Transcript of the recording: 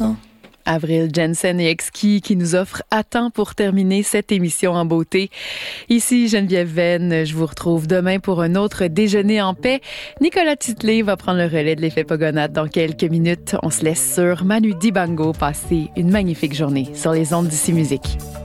ça. Avril Jensen et Exquis qui nous offrent à temps pour terminer cette émission en beauté. Ici Geneviève Venn, je vous retrouve demain pour un autre déjeuner en paix. Nicolas Titley va prendre le relais de l'effet Pogonade dans quelques minutes. On se laisse sur Manu Dibango passer une magnifique journée sur les ondes d'Ici Musique.